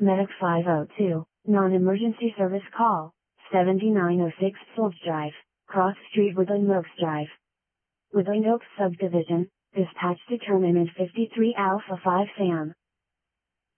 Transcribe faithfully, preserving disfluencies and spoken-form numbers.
Medic five oh two, non-emergency service call, seventy-nine oh six Solge Drive, Cross Street, Woodland Oaks Drive. Woodland Oaks Subdivision, dispatch to terminate fifty-three Alpha five Sam.